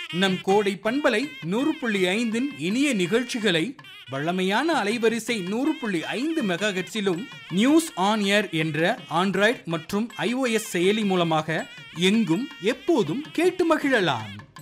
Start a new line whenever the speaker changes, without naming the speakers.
நம் கோடை பண்பலை 100.5 இனிய நிகழ்ச்சிகளை வழமையான அலைவரிசை 100.5 மெகாஹெர்ட்ஸிலும் நியூஸ் ஆன் ஏர் என்ற ஆண்ட்ராய்டு மற்றும் iOS செயலி மூலமாக எங்கும் எப்போதும் கேட்டு மகிழலாம்.